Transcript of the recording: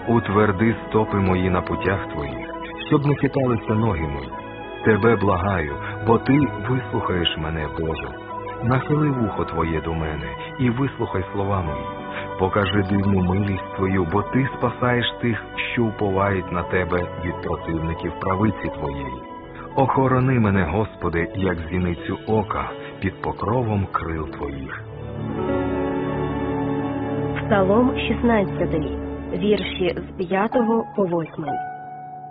Утверди стопи мої на путях твоїх, щоб не хиталися ноги мої. Тебе благаю, бо ти вислухаєш мене, Боже. Нахили вухо твоє до мене і вислухай слова мої. Покажи дивну милість твою, бо ти спасаєш тих, що уповають на тебе від противників правиці твоєї. Охорони мене, Господи, як зіницю ока, під покровом крил твоїх. Псалом 16, вірші з 5 по 8.